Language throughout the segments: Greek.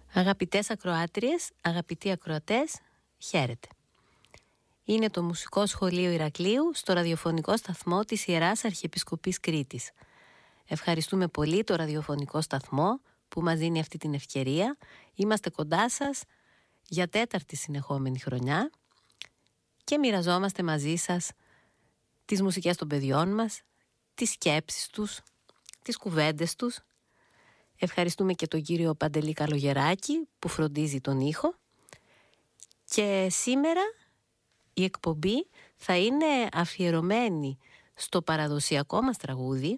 Αγαπητές ακροάτριες, αγαπητοί ακροατές, χαίρετε. Είναι το Μουσικό Σχολείο Ηρακλείου στο ραδιοφωνικό σταθμό της Ιεράς Αρχιεπισκοπής Κρήτης. Ευχαριστούμε πολύ το ραδιοφωνικό σταθμό που μας δίνει αυτή την ευκαιρία. Είμαστε κοντά σας για 4η συνεχόμενη χρονιά και μοιραζόμαστε μαζί σας τις μουσικές των παιδιών μας, τις σκέψεις τους, τις κουβέντες τους. Ευχαριστούμε και τον κύριο Παντελή Καλογεράκη που φροντίζει τον ήχο. Και σήμερα η εκπομπή θα είναι αφιερωμένη στο παραδοσιακό μας τραγούδι.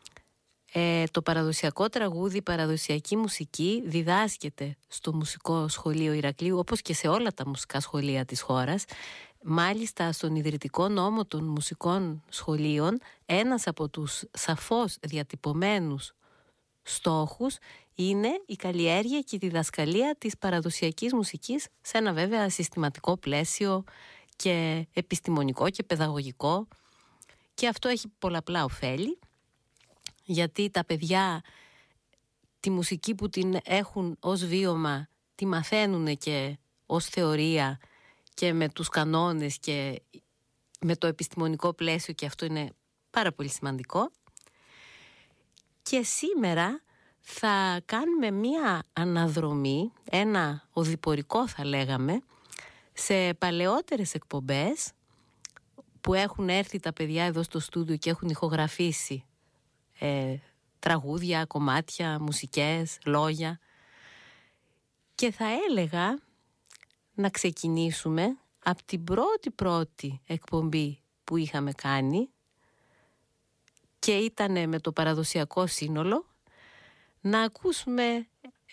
Το παραδοσιακό τραγούδι, παραδοσιακή μουσική διδάσκεται στο Μουσικό Σχολείο Ηρακλείου, όπως και σε όλα τα μουσικά σχολεία της χώρας. Μάλιστα στον ιδρυτικό νόμο των μουσικών σχολείων ένας από τους σαφώς διατυπωμένους στόχους είναι η καλλιέργεια και η διδασκαλία της παραδοσιακής μουσικής σε ένα βέβαια συστηματικό πλαίσιο και επιστημονικό και παιδαγωγικό, και αυτό έχει πολλαπλά ωφέλη, γιατί τα παιδιά τη μουσική που την έχουν ως βίωμα τη μαθαίνουν και ως θεωρία και με τους κανόνες και με το επιστημονικό πλαίσιο, και αυτό είναι πάρα πολύ σημαντικό. Και σήμερα θα κάνουμε μία αναδρομή, ένα οδηπορικό θα λέγαμε, σε παλαιότερες εκπομπές που έχουν έρθει τα παιδιά εδώ στο στούντιο και έχουν ηχογραφήσει τραγούδια, κομμάτια, μουσικές, λόγια. Και θα έλεγα να ξεκινήσουμε από την πρώτη εκπομπή που είχαμε κάνει, και ήταν με το παραδοσιακό σύνολο, να ακούσουμε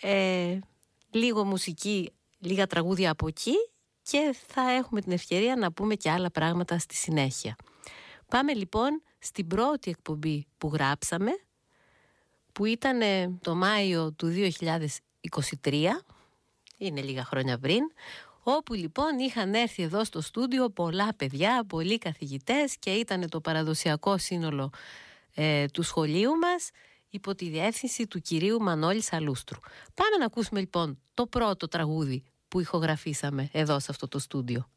λίγο μουσική, λίγα τραγούδια από εκεί, και θα έχουμε την ευκαιρία να πούμε και άλλα πράγματα στη συνέχεια. Πάμε λοιπόν στην πρώτη εκπομπή που γράψαμε, που ήταν το Μάιο του 2023, είναι λίγα χρόνια πριν, όπου λοιπόν είχαν έρθει εδώ στο στούντιο πολλά παιδιά, πολλοί καθηγητές, και ήταν το παραδοσιακό σύνολο του σχολείου μας υπό τη διεύθυνση του κυρίου Μανώλη Σαλούστρου. Πάμε να ακούσουμε λοιπόν το πρώτο τραγούδι που ηχογραφήσαμε εδώ σε αυτό το στούντιο.